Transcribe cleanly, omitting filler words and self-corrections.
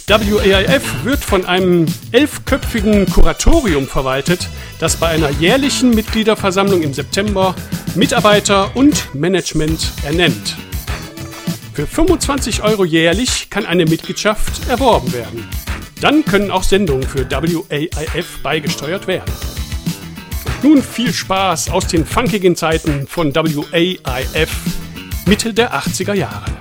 WAIF wird von einem 11-köpfigen Kuratorium verwaltet, das bei einer jährlichen Mitgliederversammlung im September Mitarbeiter und Management ernennt. Für 25 € jährlich kann eine Mitgliedschaft erworben werden. Dann können auch Sendungen für WAIF beigesteuert werden. Nun viel Spaß aus den funkigen Zeiten von WAIF Mitte der 80er Jahre.